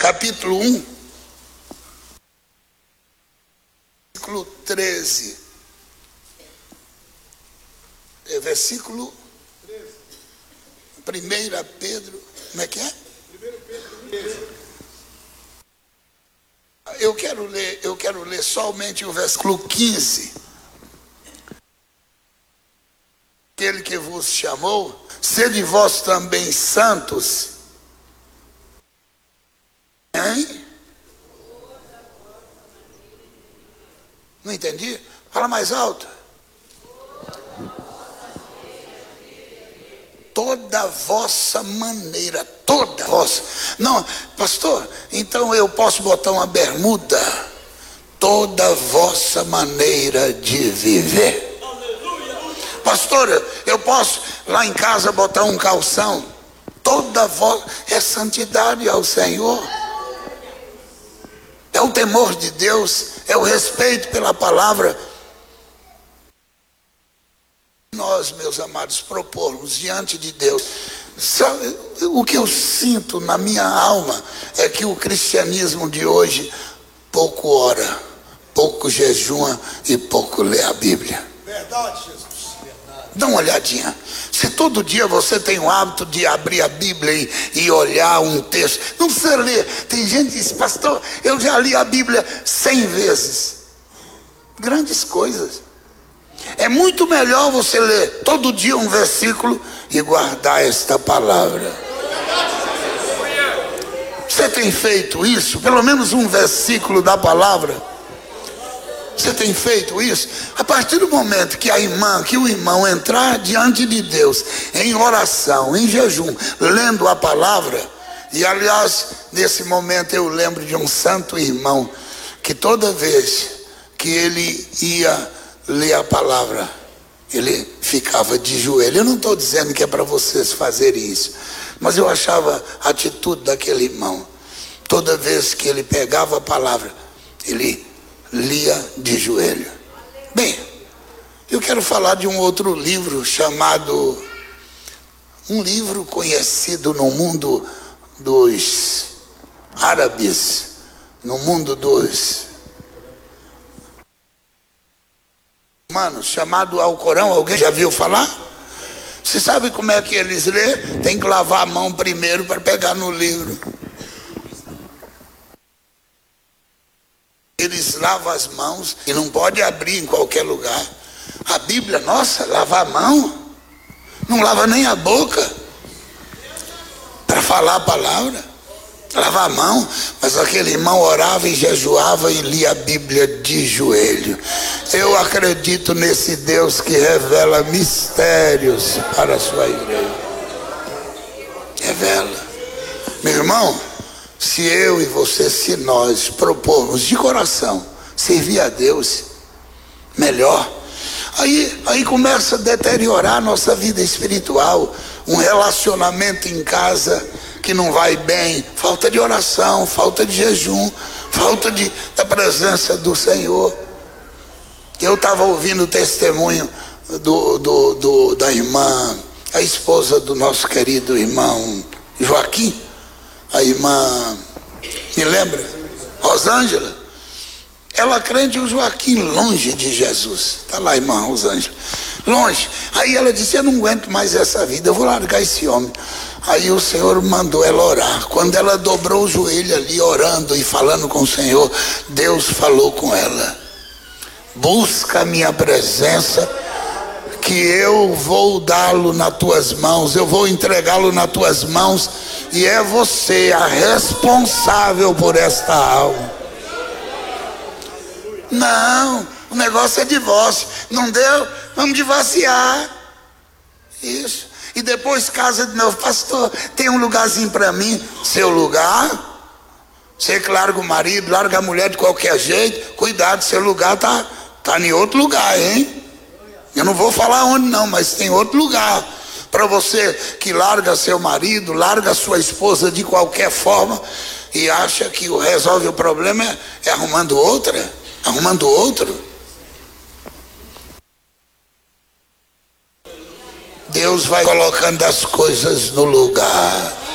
capítulo 1, versículo 13. Versículo 1 Pedro, como é que é? 1 Pedro 13. Eu quero ler somente o versículo 15. Aquele que vos chamou, sede vós também santos. Hein? Não entendi? Fala mais alto. Toda vossa maneira, toda vossa. Não, pastor, então eu posso botar uma bermuda. Toda vossa maneira de viver. Pastor, eu posso lá em casa botar um calção. Toda vossa é santidade ao Senhor. É o temor de Deus, é o respeito pela palavra. Nós, meus amados, propormos diante de Deus. Sabe, o que eu sinto na minha alma é que o cristianismo de hoje pouco ora, pouco jejua e pouco lê a Bíblia. Verdade, Jesus. Verdade. Dá uma olhadinha. Se todo dia você tem o hábito de abrir a Bíblia e olhar um texto, não precisa ler. Tem gente que diz, pastor, eu já li a Bíblia 100 vezes. Grandes coisas. É muito melhor você ler todo dia um versículo e guardar esta palavra. Você tem feito isso? Pelo menos um versículo da palavra? Você tem feito isso? A partir do momento que o irmão entrar diante de Deus em oração, em jejum, lendo a palavra, e aliás, nesse momento eu lembro de um santo irmão que toda vez que ele ia ler a palavra, ele ficava de joelho. Eu não estou dizendo que é para vocês fazerem isso, mas eu achava a atitude daquele irmão, toda vez que ele pegava a palavra, ele lia de joelho. Bem, eu quero falar de um outro livro chamado, um livro conhecido no mundo dos árabes, no mundo dos humanos, chamado Alcorão. Alguém já viu falar? Você sabe como é que eles lê? Tem que lavar a mão primeiro para pegar no livro. Eles lavam as mãos e não pode abrir em qualquer lugar. A Bíblia, nossa, lavar a mão, não lava nem a boca para falar a palavra, lavar a mão. Mas aquele irmão orava e jejuava e lia a Bíblia de joelho. Eu acredito nesse Deus que revela mistérios para a sua igreja. Revela. Meu irmão, se eu e você, se nós propormos de coração servir a Deus melhor, aí começa a deteriorar a nossa vida espiritual. Um relacionamento em casa que não vai bem, falta de oração, falta de jejum, falta da presença do Senhor. Eu estava ouvindo o testemunho da irmã, a esposa do nosso querido irmão Joaquim, a irmã, me lembra? Rosângela. Ela crente, o Joaquim longe de Jesus. Está lá, irmã Rosângela, longe. Aí ela disse, eu não aguento mais essa vida, eu vou largar esse homem. Aí o Senhor mandou ela orar. Quando ela dobrou o joelho ali, orando e falando com o Senhor, Deus falou com ela: busca a minha presença, que eu vou dá-lo nas tuas mãos, eu vou entregá-lo nas tuas mãos, e é você a responsável por esta alma. Não, o negócio é divórcio. Não deu? Vamos divorciar. Isso. E depois casa de novo. Pastor, tem um lugarzinho para mim. Seu lugar? Você que larga o marido, larga a mulher de qualquer jeito. Cuidado, seu lugar tá em outro lugar, hein? Eu não vou falar onde não, mas tem outro lugar. Para você que larga seu marido, larga sua esposa de qualquer forma e acha que resolve o problema é arrumando outra, arrumando outro. Deus vai colocando as coisas no lugar.